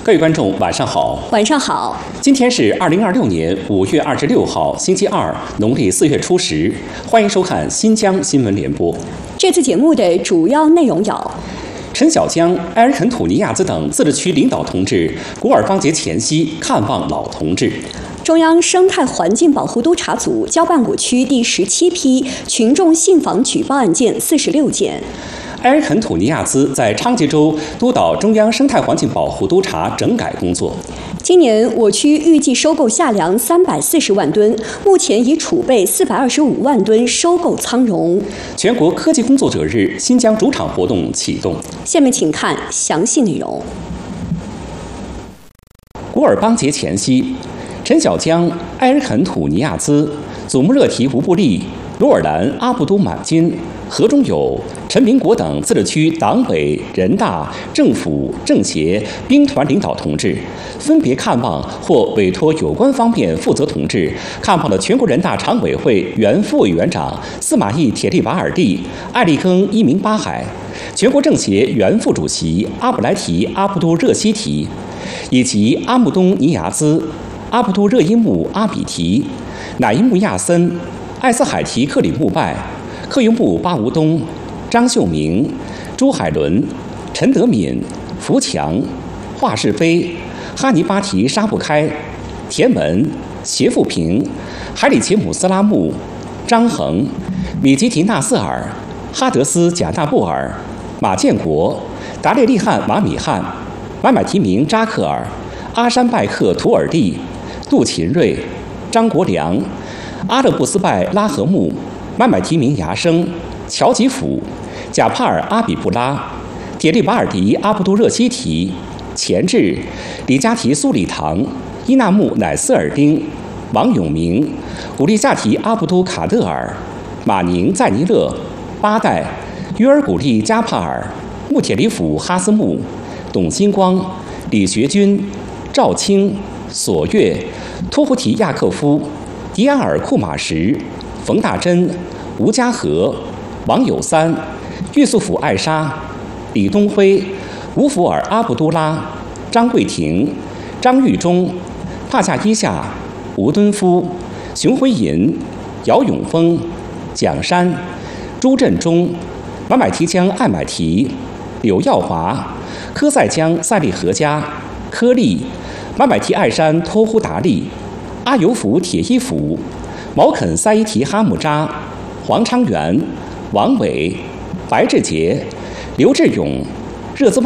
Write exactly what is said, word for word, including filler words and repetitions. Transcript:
各位观众，晚上好。 晚上好。 今天是二零二六年五月二十六号，星期二，农历四月初十。欢迎收看新疆新闻联播。 这次节目的主要内容有： 陈小江、埃尔肯土尼亚兹等自治区领导同志古尔邦节前夕看望老同志； 中央生态环境保护督察组交办五区第十七批群众信访举报案件四十六件； 埃尔肯土尼亚兹在昌吉州督导中央生态环境保护督察整改工作。 今年我区预计收购夏粮三百四十万吨，目前已储备四百二十五万吨收购仓容。 全国科技工作者日新疆主场活动启动。 下面请看详细内容。 古尔邦节前夕，陈小江、埃尔肯土尼亚兹、祖木热提吴布利、努尔兰阿布都满金、何中友、陈明国等自治区党委、人大、政府、政协、兵团领导同志，分别看望或委托有关方面负责同志看望了全国人大常委会原副委员长司马懿铁力瓦尔蒂、艾利庚伊明巴海，全国政协原副主席阿布莱提阿布都热西提，以及阿木东尼亚兹、阿布都热伊木阿比提、乃伊木亚森、艾斯海提克里木拜、克雍布巴吴东、张秀明、朱海伦、陈德敏、福强、华世飞、哈尼巴提沙布开、田文、谢富平、海里奇姆斯拉木、张恒、米吉提纳瑟尔、哈德斯贾纳布尔、马建国、达列利汗马米汗、买买提名扎克尔、阿山拜克图尔蒂、杜勤瑞、张国良、阿勒布斯拜拉合木、买买提名牙生、乔吉甫、贾帕尔阿比布拉、铁力瓦尔迪阿布都热西提、钱志、里加提苏里唐、伊纳木乃斯尔丁、王永明、古力夏提阿布都卡德尔、马宁在尼勒、巴代、约尔古力加帕尔、穆铁里甫哈斯木、董金光、李学军、赵青、索月、托胡提亚克夫、迪安尔库马什、冯大珍、吴家和、王友三、玉素甫艾莎、李东辉、吴福尔阿卜都拉、张桂婷、张玉忠、帕夏伊夏、吴敦夫、熊辉银、姚永峰、蒋山、朱振中、买买提江艾买提、柳耀华、科塞江塞利何家、柯利、买买提艾山托呼达利、阿尤甫铁伊甫、毛肯塞伊提哈木扎、黄昌元、王伟、白志杰、刘志勇、热兹